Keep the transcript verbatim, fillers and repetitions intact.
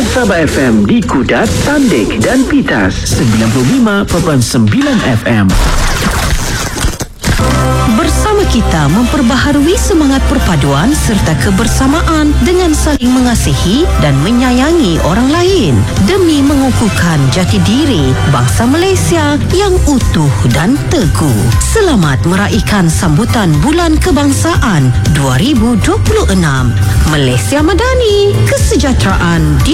Sabah F M di Kudat, Tandik dan Pitas. sembilan puluh lima perpuluhan sembilan F M. Bersama kita memperbaharui semangat perpaduan serta kebersamaan dengan saling mengasihi dan menyayangi orang lain demi mengukuhkan jati diri bangsa Malaysia yang utuh dan teguh. Selamat meraihkan sambutan Bulan Kebangsaan dua ribu dua puluh enam. Malaysia Madani, kesejahteraan di